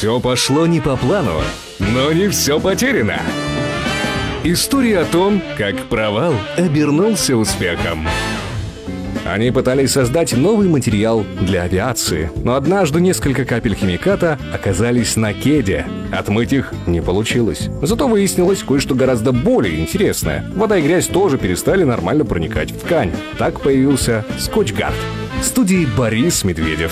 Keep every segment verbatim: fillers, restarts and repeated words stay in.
Все пошло не по плану, но не все потеряно. История о том, как провал обернулся успехом. Они пытались создать новый материал для авиации, но однажды несколько капель химиката оказались на кеде. Отмыть их не получилось. Зато выяснилось кое-что гораздо более интересное. Вода и грязь тоже перестали нормально проникать в ткань. Так появился скотч-гард. В студии Борис Медведев.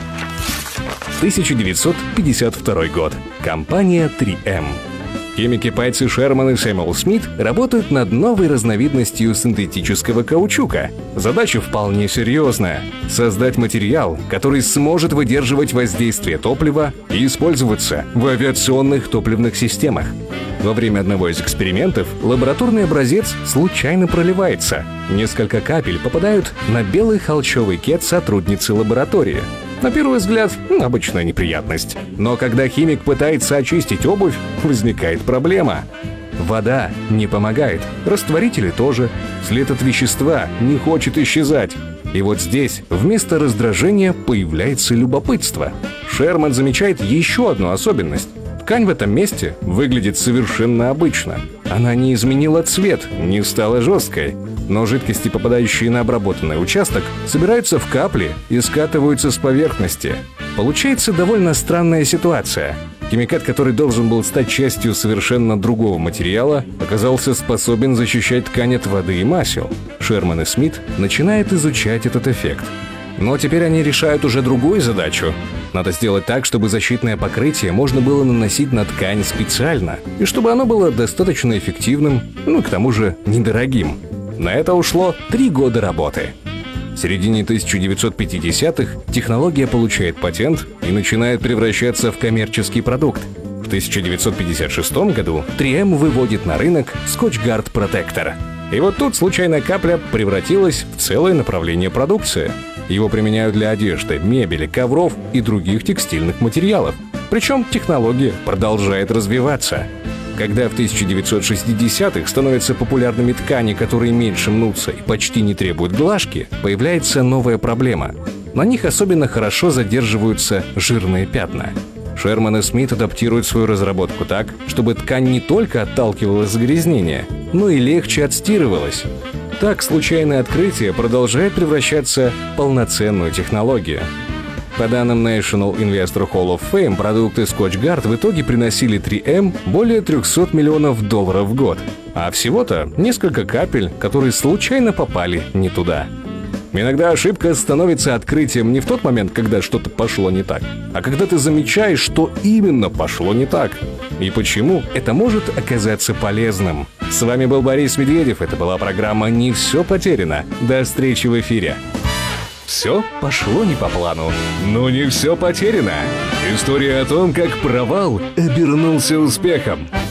тысяча девятьсот пятьдесят второй год. Компания три эм. Химики Пэтси Шерман и Сэмюэл Смит работают над новой разновидностью синтетического каучука. Задача вполне серьезная – создать материал, который сможет выдерживать воздействие топлива и использоваться в авиационных топливных системах. Во время одного из экспериментов лабораторный образец случайно проливается. Несколько капель попадают на белый холщовый кед сотрудницы лаборатории. На первый взгляд, обычная неприятность. Но когда химик пытается очистить обувь, возникает проблема. Вода не помогает, растворители тоже. След от вещества не хочет исчезать. И вот здесь вместо раздражения появляется любопытство. Шерман замечает еще одну особенность. Ткань в этом месте выглядит совершенно обычно. Она не изменила цвет, не стала жесткой. Но жидкости, попадающие на обработанный участок, собираются в капли и скатываются с поверхности. Получается довольно странная ситуация. Химикат, который должен был стать частью совершенно другого материала, оказался способен защищать ткань от воды и масел. Шерман и Смит начинают изучать этот эффект. Но теперь они решают уже другую задачу. Надо сделать так, чтобы защитное покрытие можно было наносить на ткань специально, и чтобы оно было достаточно эффективным, ну и к тому же недорогим. На это ушло три года работы. В середине тысяча девятьсот пятидесятых технология получает патент и начинает превращаться в коммерческий продукт. В тысяча девятьсот пятьдесят шестом году три эм выводит на рынок скотч-гард Protector. И вот тут случайная капля превратилась в целое направление продукции. Его применяют для одежды, мебели, ковров и других текстильных материалов. Причем технология продолжает развиваться. Когда в тысяча девятьсот шестидесятых становятся популярными ткани, которые меньше мнутся и почти не требуют глажки, появляется новая проблема. На них особенно хорошо задерживаются жирные пятна. Шерман и Смит адаптируют свою разработку так, чтобы ткань не только отталкивала загрязнение, но и легче отстирывалась. Так случайное открытие продолжает превращаться в полноценную технологию. По данным National Investor Hall of Fame, продукты скотч-гард в итоге приносили три эм более трехсот миллионов долларов в год. А всего-то несколько капель, которые случайно попали не туда. Иногда ошибка становится открытием не в тот момент, когда что-то пошло не так, а когда ты замечаешь, что именно пошло не так. И почему это может оказаться полезным. С вами был Борис Медведев. Это была программа «Не все потеряно». До встречи в эфире. Все пошло не по плану, но не все потеряно. История о том, как провал обернулся успехом.